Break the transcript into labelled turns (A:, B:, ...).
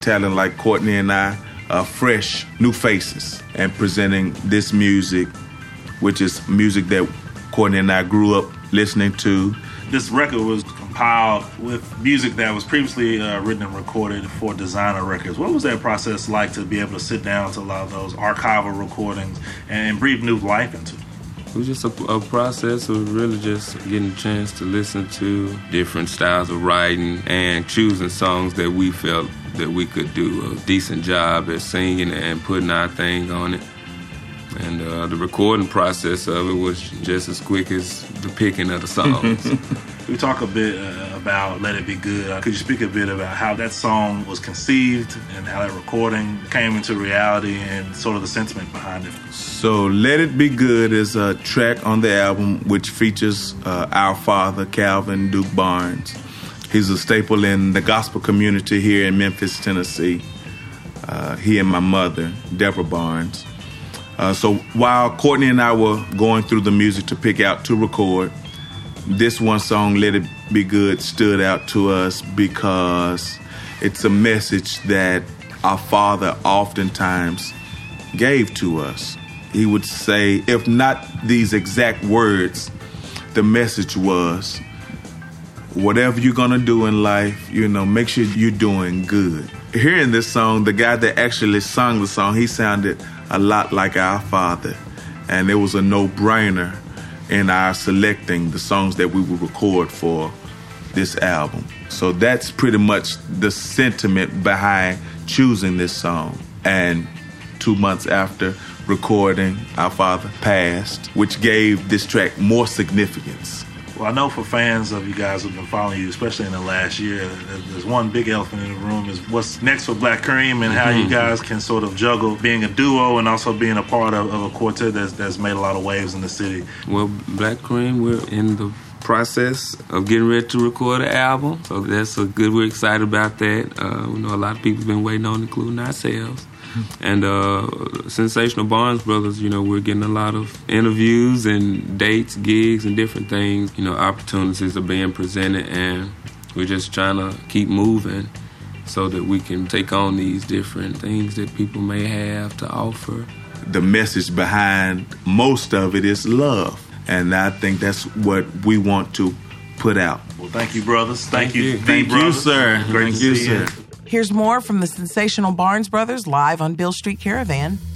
A: Talent like Courtney and I are fresh, new faces, and presenting this music, which is music that Courtney and I grew up listening to.
B: This record was compiled with music that was previously written and recorded for Designer Records. What was that process like to be able to sit down to a lot of those archival recordings and breathe new life into them?
C: It was just a process of really just getting a chance to listen to different styles of writing and choosing songs that we felt that we could do a decent job at singing and putting our thing on it. And the recording process of it was just as quick as the picking of the songs.
B: We talk a bit about Let It Be Good. Could you speak a bit about how that song was conceived and how that recording came into reality and sort of the sentiment behind it?
A: So Let It Be Good is a track on the album which features our father, Calvin Duke Barnes. He's a staple in the gospel community here in Memphis, Tennessee. He and my mother, Deborah Barnes. So while Courtney and I were going through the music to pick out to record, this one song, Let It Be Good, stood out to us because it's a message that our father oftentimes gave to us. He would say, if not these exact words, the message was, whatever you're gonna do in life, make sure you're doing good. Hearing this song, the guy that actually sung the song, he sounded a lot like our father. And it was a no-brainer in our selecting the songs that we would record for this album. So that's pretty much the sentiment behind choosing this song. And 2 months after recording, our father passed, which gave this track more significance.
B: Well, I know for fans of you guys who've been following you, especially in the last year, there's one big elephant in the room is what's next for Black Cream and how you guys can sort of juggle being a duo and also being a part of a quartet that's made a lot of waves in the city.
C: Well, Black Cream, we're in the process of getting ready to record an album, so that's good. We're excited about that. We know a lot of people have been waiting on, including ourselves. And Sensational Barnes Brothers, we're getting a lot of interviews and dates, gigs, and different things. Opportunities are being presented, and we're just trying to keep moving so that we can take on these different things that people may have to offer.
A: The message behind most of it is love, and I think that's what we want to put out.
B: Well, thank you, brothers. Thank you,
A: Thank you, sir.
B: Great to see you.
D: Here's more from the Sensational Barnes Brothers live on Beale Street Caravan.